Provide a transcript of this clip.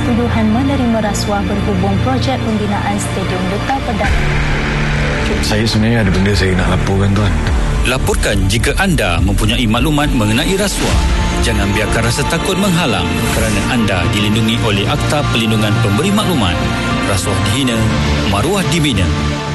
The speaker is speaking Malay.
tuduhan menerima rasuah berhubung projek pembinaan Stadium Duta Pedang. Saya sebenarnya ada benda saya nak laporkan, Tuan. Laporkan jika anda mempunyai maklumat mengenai rasuah. Jangan biarkan rasa takut menghalang kerana anda dilindungi oleh Akta Perlindungan Pemberi Maklumat. Rasuah dihina, maruah dibina.